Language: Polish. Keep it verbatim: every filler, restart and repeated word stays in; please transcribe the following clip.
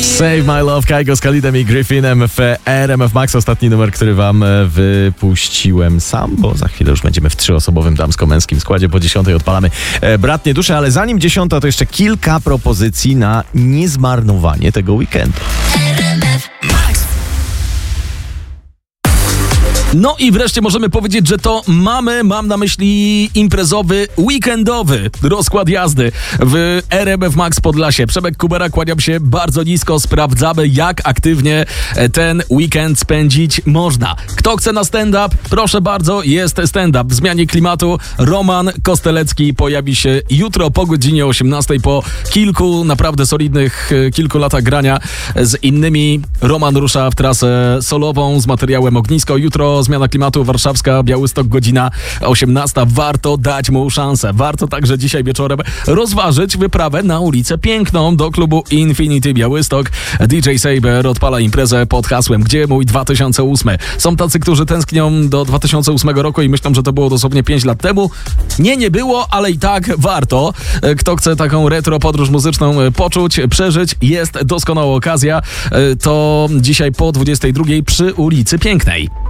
Save My Love, Kygo z Khalidem i Griffinem w R M F Max. Ostatni numer, który wam wypuściłem sam, bo za chwilę już będziemy w trzyosobowym damsko-męskim składzie. Po dziesiątej odpalamy Bratnie Dusze, ale zanim dziesiąta, to jeszcze kilka propozycji na niezmarnowanie tego weekendu. No i wreszcie możemy powiedzieć, że to mamy, mam na myśli imprezowy, weekendowy rozkład jazdy w R M F Max Podlasie. Przemek Kubera, kłaniam się bardzo nisko, sprawdzamy, jak aktywnie ten weekend spędzić można. Kto chce na stand-up? Proszę bardzo, jest stand-up. W zmianie klimatu Roman Kostelecki pojawi się jutro po godzinie osiemnastej, po kilku naprawdę solidnych, kilku latach grania z innymi. Roman rusza w trasę solową z materiałem Ognisko. Jutro zmiana klimatu warszawska, Białystok, godzina osiemnasta. Warto dać mu szansę. Warto także dzisiaj wieczorem rozważyć wyprawę na ulicę Piękną do klubu Infinity Białystok. D J Saber odpala imprezę pod hasłem Gdzie mój dwa tysiące ósmy? Są tacy, którzy tęsknią do dwa tysiące ósmego roku i myślą, że to było dosłownie pięć lat temu. Nie, nie było, ale i tak warto. Kto chce taką retro podróż muzyczną poczuć, przeżyć, jest doskonała okazja. To dzisiaj po dwudziestej drugiej przy ulicy Pięknej.